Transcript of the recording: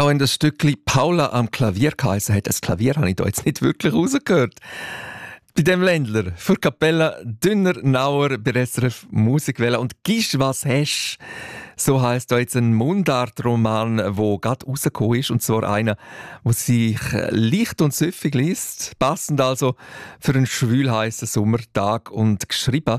vorhin das Stückchen «Paula am Klavier» geheissen hat. Das Klavier habe ich da jetzt nicht wirklich rausgehört. Bei dem Ländler, für Kapella Dünner Nauer bei SRF Musikwelle. Und «Gisch was hesch», so heisst da jetzt ein Mundart-Roman, der gerade rausgekommen ist. Und zwar einer, der sich leicht und süffig liest. Passend also für einen schwülheissen Sommertag und geschrieben